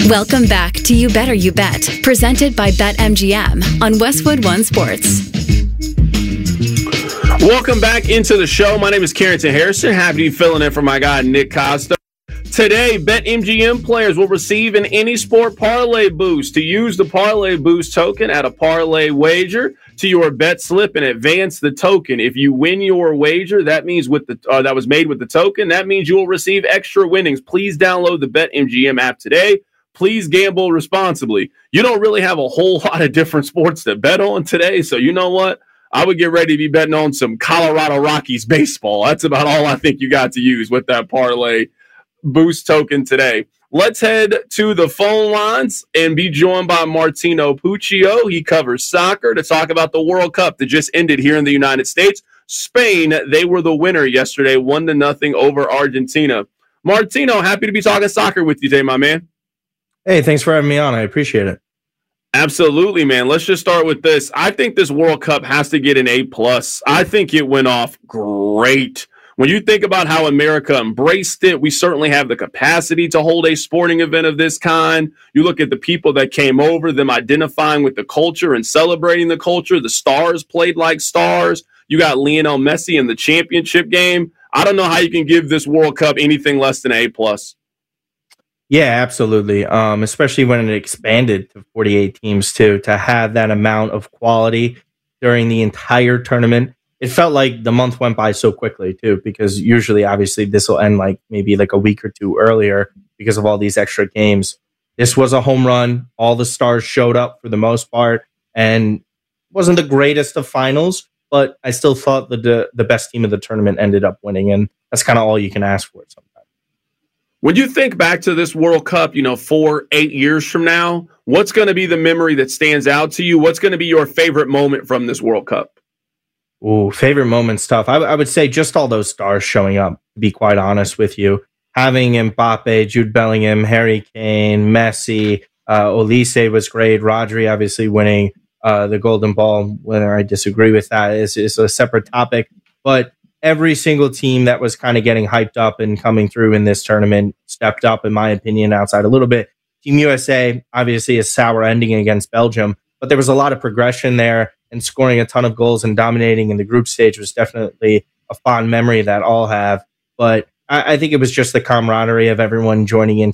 Welcome back to You Better You Bet, presented by BetMGM on Westwood One Sports. Welcome back into the show. My name is Carrington Harrison. Happy to be filling in for my guy, Nick Costa. Today, BetMGM players will receive an any sport parlay boost. To use the parlay boost token, add a parlay wager to your bet slip and advance the token. If you win your wager, that means that was made with the token, that means you will receive extra winnings. Please download the BetMGM app today. Please gamble responsibly. You don't really have a whole lot of different sports to bet on today, so you know what? I would get ready to be betting on some Colorado Rockies baseball. That's about all I think you got to use with that parlay boost token today. Let's head to the phone lines and be joined by Martino Puccio. He covers soccer to talk about the World Cup that just ended here in the United States. Spain, they were the winner yesterday, 1-0 over Argentina. Martino, happy to be talking soccer with you today, my man. Hey, thanks for having me on. I appreciate it. Absolutely, man. Let's just start with this. I think this World Cup has to get an A+. I think it went off great. When you think about how America embraced it, we certainly have the capacity to hold a sporting event of this kind. You look at the people that came over, them identifying with the culture and celebrating the culture. The stars played like stars. You got Lionel Messi in the championship game. I don't know how you can give this World Cup anything less than A+. Yeah, absolutely. Especially when it expanded to 48 teams too, to have that amount of quality during the entire tournament. It felt like the month went by so quickly too, because usually, obviously, this will end maybe a week or two earlier because of all these extra games. This was a home run. All the stars showed up for the most part, and wasn't the greatest of finals, but I still thought the best team of the tournament ended up winning, and that's kind of all you can ask for sometimes. When you think back to this World Cup, 4-8 years from now, what's going to be the memory that stands out to you? What's going to be your favorite moment from this World Cup? Ooh, favorite moment stuff. I would say just all those stars showing up, to be quite honest with you. Having Mbappe, Jude Bellingham, Harry Kane, Messi, Olise was great. Rodri obviously winning the Golden Ball. Whether I disagree with that is a separate topic. But every single team that was kind of getting hyped up and coming through in this tournament stepped up, in my opinion, outside a little bit. Team USA, obviously a sour ending against Belgium, but there was a lot of progression there, and scoring a ton of goals and dominating in the group stage was definitely a fond memory that all have. But I think it was just the camaraderie of everyone joining in